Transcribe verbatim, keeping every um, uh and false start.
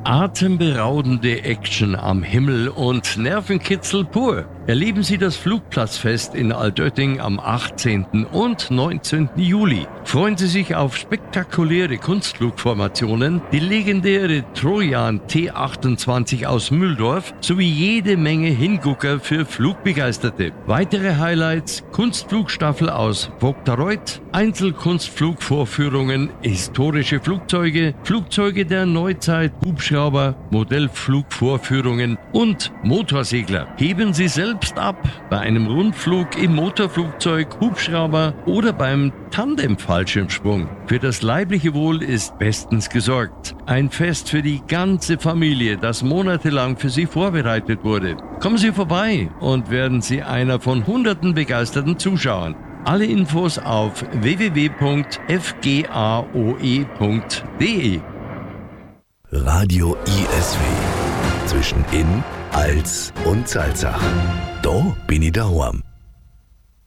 Atemberaubende Action am Himmel und Nervenkitzel pur. Erleben Sie das Flugplatzfest in Altötting am achtzehnten und neunzehnten Juli. Freuen Sie sich auf spektakuläre Kunstflugformationen, die legendäre Trojan T achtundzwanzig aus Mühldorf sowie jede Menge Hingucker für Flugbegeisterte. Weitere Highlights: Kunstflugstaffel aus Vogtareuth, Einzelkunstflugvorführungen, historische Flugzeuge, Flugzeuge der Neuzeit, Hubschrauber, Modellflugvorführungen und Motorsegler. Heben Sie selbst ab bei einem Rundflug im Motorflugzeug, Hubschrauber oder beim Tandem-Fallschirmsprung. Für das leibliche Wohl ist bestens gesorgt. Ein Fest für die ganze Familie, das monatelang für Sie vorbereitet wurde. Kommen Sie vorbei und werden Sie einer von hunderten begeisterten Zuschauern. Alle Infos auf w w w punkt f g a o e punkt d e. Radio I S W. Zwischen In, Als und Salzach. Da bin ich daheim.